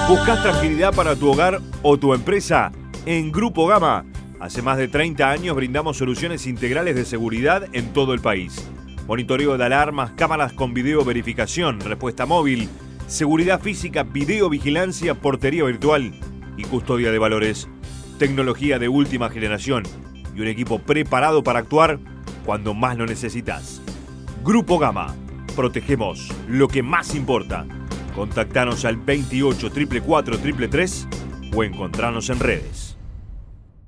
¿Buscas tranquilidad para tu hogar o tu empresa? En Grupo Gama, hace más de 30 años brindamos soluciones integrales de seguridad en todo el país. Monitoreo de alarmas, cámaras con video verificación, respuesta móvil, seguridad física, videovigilancia, portería virtual y custodia de valores. Tecnología de última generación y un equipo preparado para actuar cuando más lo necesitas. Grupo Gama, protegemos lo que más importa. Contactanos al 28 444 333 o encontrarnos en redes.